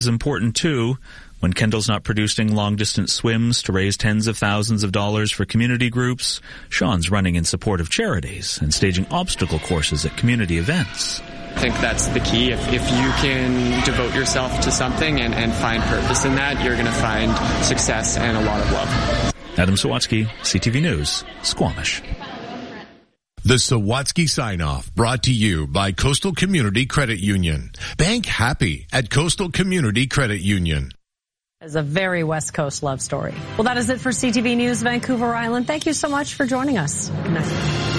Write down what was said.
is important too. When Kendall's not producing long-distance swims to raise tens of thousands of dollars for community groups, Sean's running in support of charities and staging obstacle courses at community events. I think that's the key. If you can devote yourself to something and find purpose in that, you're going to find success and a lot of love. Adam Sawatsky, CTV News, Squamish. The Sawatsky Sign-Off, brought to you by Coastal Community Credit Union. Bank happy at Coastal Community Credit Union. Is a very West Coast love story. Well, that is it for CTV News Vancouver Island. Thank you so much for joining us. Good night.